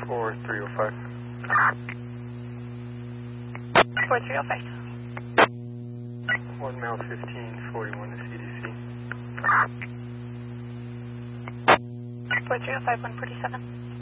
4305. 4305. 1 mile 1541 to CDC. 4305, 147.